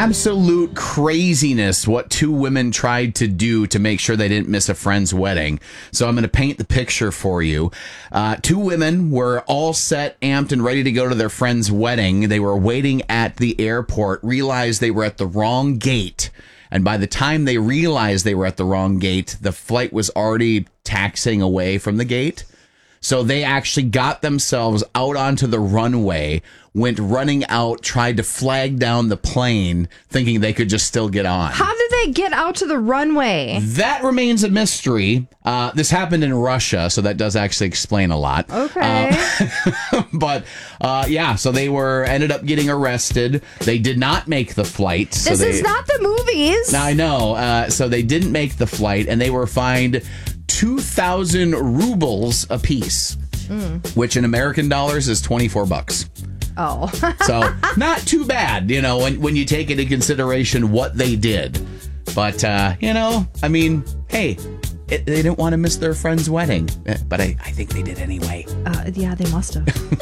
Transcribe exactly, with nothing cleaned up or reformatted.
absolute craziness what two women tried to do to make sure they didn't miss a friend's wedding. So I'm going to paint the picture for you. Uh, two women were all set, amped, and ready to go to their friend's wedding. They were waiting at the airport, realized they were at the wrong gate. And by the time they realized they were at the wrong gate, the flight was already taxiing away from the gate. So they actually got themselves out onto the runway, went running out, tried to flag down the plane, thinking they could just still get on. How did they get out to the runway? That remains a mystery. Uh, this happened in Russia, so that does actually explain a lot. Okay. Uh, but uh, yeah, so they were ended up getting arrested. They did not make the flight. This so they, is not the movies. I know. Uh, so they didn't make the flight, and they were fined two thousand rubles apiece, mm. which in American dollars is twenty-four bucks. Oh. So not too bad, you know, when, when you take into consideration what they did. But, uh, you know, I mean, hey, it, they didn't want to miss their friend's wedding. But I, I think they did anyway. Uh, yeah, they must have.